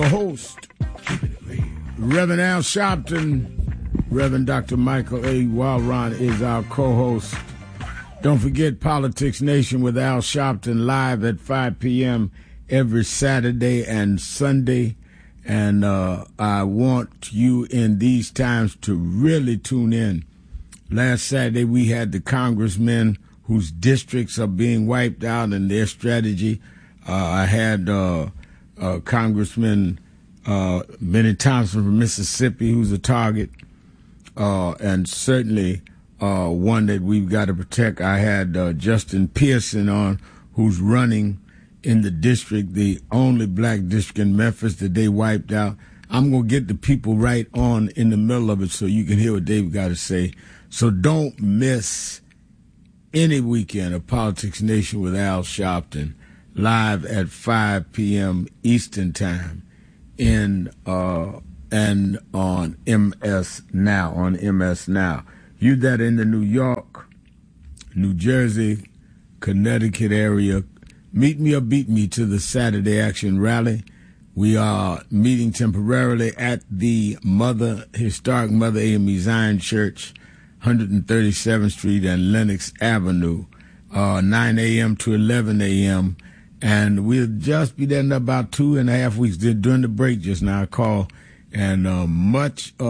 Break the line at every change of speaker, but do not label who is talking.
Host, Reverend Al Sharpton. Reverend Dr. Michael A. Walron is our co-host. Don't forget Politics Nation with Al Sharpton live at 5 p.m. every Saturday and Sunday. And I want you in these times to really tune in. Last Saturday we had the congressmen whose districts are being wiped out and their strategy. I had Congressman Benny Thompson from Mississippi, who's a target, and certainly one that we've got to protect. I had Justin Pearson on, who's running in the district, the only black district in Memphis that they wiped out. I'm going to get the people right on in the middle of it so you can hear what they've got to say. So don't miss any weekend of Politics Nation with Al Sharpton, live at 5 p.m. Eastern Time and on MS Now. You that in the New York, New Jersey, Connecticut area, meet me or beat me to the Saturday Action Rally. We are meeting temporarily at the historic Mother Amy Zion Church, 137th Street and Lenox Avenue, 9 a.m. to 11 a.m., and we'll just be there in about 2.5 weeks. During the break just now, I called, and much